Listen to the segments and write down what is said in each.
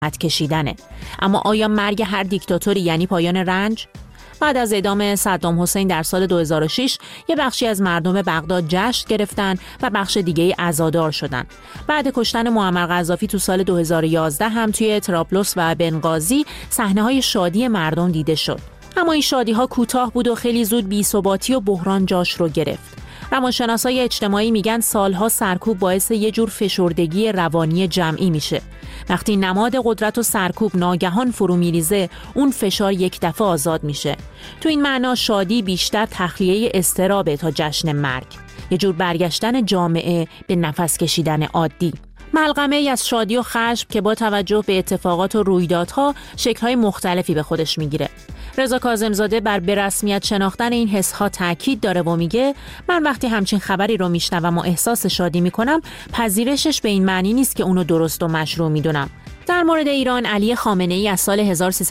کشیدنه. اما آیا مرگ هر دیکتاتوری یعنی پایان رنج؟ بعد از اعدام صدام حسین در سال 2006 یه بخشی از مردم بغداد جشن گرفتن و بخش دیگه عزادار شدن. بعد کشتن معمر قذافی تو سال 2011 هم توی طرابلس و بنغازی صحنه‌های شادی مردم دیده شد. اما این شادی‌ها کوتاه بود و خیلی زود بی‌ثباتی و بحران جاش رو گرفت. روانشناسای اجتماعی میگن سالها سرکوب باعث یه جور فشردگی روانی جمعی میشه. وقتی نماد قدرت و سرکوب ناگهان فرو میریزه، اون فشار یک دفعه آزاد میشه. تو این معنا شادی بیشتر تخلیه اضطرابه تا جشن مرگ. یه جور برگشتن جامعه به نفس کشیدن عادی. ملغمه ای از شادی و خشم که با توجه به اتفاقات و رویدادها شکل‌های مختلفی به خودش میگیره. رضا کاظم‌زاده بر برسمیت شناختن این حس‌ها تاکید داره و میگه من وقتی همچین خبری رو میشنوم و احساس شادی میکنم، پذیرشش به این معنی نیست که اونو درست و مشروع میدونم. در مورد ایران، علی خامنه‌ای از سال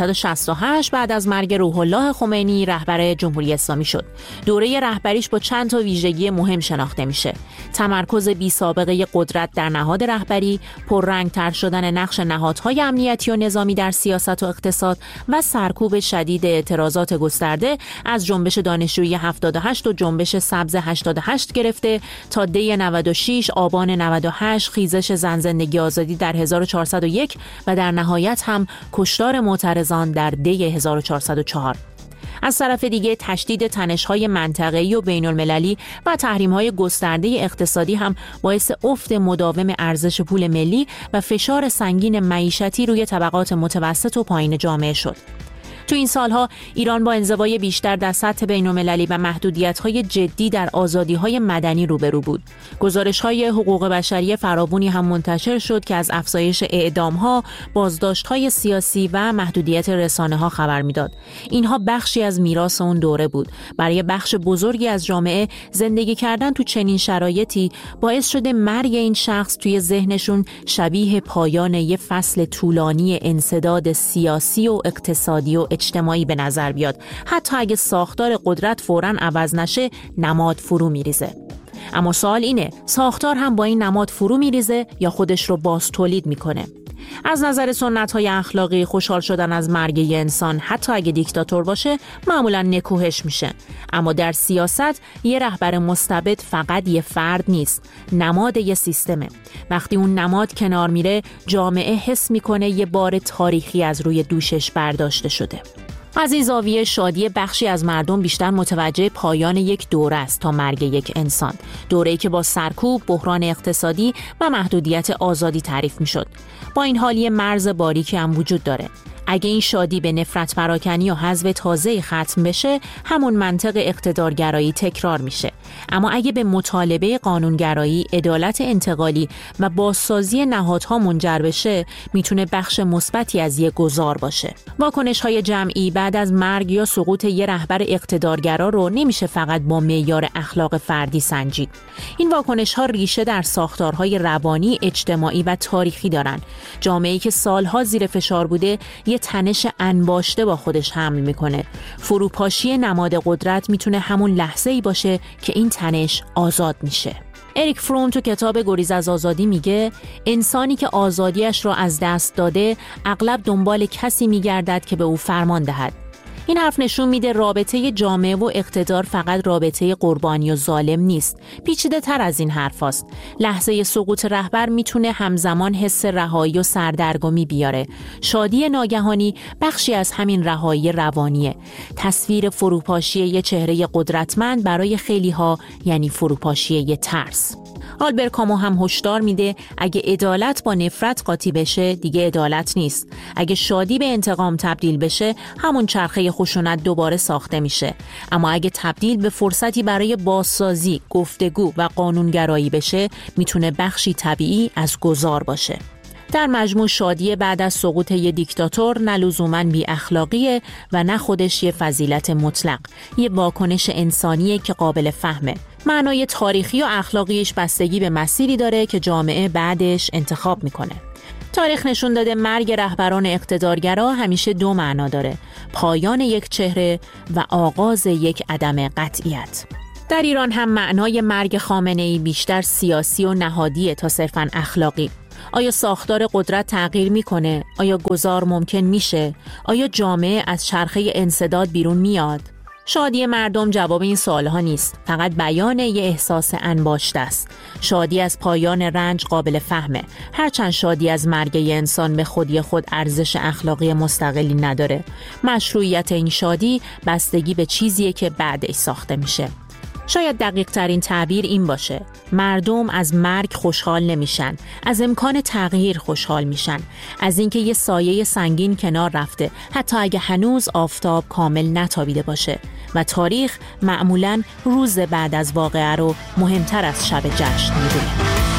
1368 بعد از مرگ روح الله خمینی رهبر جمهوری اسلامی شد. دوره رهبریش با چند تا ویژگی مهم شناخته میشه: تمرکز بی‌سابقه قدرت در نهاد رهبری، پررنگ‌تر شدن نقش نهادهای امنیتی و نظامی در سیاست و اقتصاد و سرکوب شدید اعتراضات گسترده از جنبش دانشجویی 78 و جنبش سبز 88 گرفته تا دی 96، آبان 98، خیزش زن زندگی آزادی در 1401 و در نهایت هم کشتار معترضان در دی 1404. از طرف دیگه تشدید تنش‌های منطقه‌ای و بین‌المللی و تحریم‌های گسترده اقتصادی هم باعث افت مداوم ارزش پول ملی و فشار سنگین معیشتی روی طبقات متوسط و پایین جامعه شد. تو این سالها ایران با انزوای بیشتر در سطح بین‌المللی و محدودیت‌های جدی در آزادی‌های مدنی روبرو بود. گزارش‌های حقوق بشری فراوانی هم منتشر شد که از افزایش اعدام‌ها، بازداشت‌های سیاسی و محدودیت رسانه‌ها خبر می‌داد. اینها بخشی از میراث اون دوره بود. برای بخش بزرگی از جامعه زندگی کردن تو چنین شرایطی باعث شده مرگ این شخص توی ذهنشون شبیه پایان یه فصل طولانی انسداد سیاسی و اقتصادی و اجتماعی به نظر بیاد. حتی اگه ساختار قدرت فوراً عوض نشه، نماد فرو میریزه. اما سوال اینه، ساختار هم با این نماد فرو میریزه یا خودش رو باز تولید میکنه؟ از نظر سنت‌های اخلاقی خوشحال شدن از مرگ یه انسان حتی اگه دیکتاتور باشه معمولاً نکوهش میشه. اما در سیاست یه رهبر مستبد فقط یه فرد نیست، نماد یه سیستمه. وقتی اون نماد کنار میره، جامعه حس میکنه یه بار تاریخی از روی دوشش برداشته شده. از این زاویه شادی بخشی از مردم بیشتر متوجه پایان یک دوره است تا مرگ یک انسان. دوره‌ای که با سرکوب، بحران اقتصادی و محدودیت آزادی تعریف میشد. با این حال یه مرز باریکی هم وجود داره. اگه این شادی به نفرت پراکنی و حذف تازه‌ای ختم بشه، همون منطق اقتدارگرایی تکرار میشه. اما اگه به مطالبه قانونگرایی، عدالت انتقالی و بازسازی نهادها منجر بشه، میتونه بخش مثبتی از یک گذار باشه. واکنش‌های جمعی بعد از مرگ یا سقوط یه رهبر اقتدارگرا رو نمیشه فقط با معیار اخلاق فردی سنجید. این واکنش‌ها ریشه در ساختارهای روانی، اجتماعی و تاریخی دارن. جامعه‌ای که سالها زیر فشار بوده، یه تنش انباشته با خودش حمل میکنه. فروپاشی نماد قدرت میتونه همون لحظه‌ای باشه که این تنش آزاد میشه. اریک فروم تو کتاب گریز از آزادی میگه انسانی که آزادیش رو از دست داده اغلب دنبال کسی میگردد که به او فرمان دهد. این حرف نشون میده رابطه جامعه و اقتدار فقط رابطه قربانی و ظالم نیست. پیچیده تر از این حرف هست. لحظه سقوط رهبر میتونه همزمان حس رهایی و سردرگمی بیاره. شادی ناگهانی بخشی از همین رهایی روانیه. تصویر فروپاشی یه چهره قدرتمند برای خیلی ها یعنی فروپاشی یه ترس. آلبر کامو هم هشدار میده اگه عدالت با نفرت قاطی بشه دیگه عدالت نیست. اگه شادی به انتقام تبدیل بشه همون چرخه خشونت دوباره ساخته میشه. اما اگه تبدیل به فرصتی برای بازسازی، گفتگو و قانونگرایی بشه میتونه بخشی طبیعی از گذار باشه. در مجموع شادی بعد از سقوط یه دیکتاتور نه لزوماً بی اخلاقیه و نه خودش یه فضیلت مطلق. یه واکنش انسانیه که قابل فهمه. معنای تاریخی و اخلاقیش بستگی به مسیری داره که جامعه بعدش انتخاب میکنه. تاریخ نشون داده مرگ رهبران اقتدارگرا همیشه دو معنا داره: پایان یک چهره و آغاز یک عدم قطعیت. در ایران هم معنای مرگ خامنه‌ای بیشتر سیاسی و نهادیه تا صرفاً اخلاقی. آیا ساختار قدرت تغییر میکنه؟ آیا گذار ممکن میشه؟ آیا جامعه از چرخه انسداد بیرون میاد؟ شادی مردم جواب این سوالها نیست، فقط بیان یه احساس انباشته است. شادی از پایان رنج قابل فهمه، هرچند شادی از مرگ یه انسان به خودی خود ارزش اخلاقی مستقلی نداره. مشروعیت این شادی بستگی به چیزیه که بعدش ساخته میشه. شاید دقیق ترین تعبیر این باشه: مردم از مرگ خوشحال نمیشن، از امکان تغییر خوشحال میشن، از اینکه یه سایه سنگین کنار رفته حتی اگه هنوز آفتاب کامل نتابیده باشه. و تاریخ معمولاً روز بعد از واقعه رو مهمتر از شب جشن میدونه.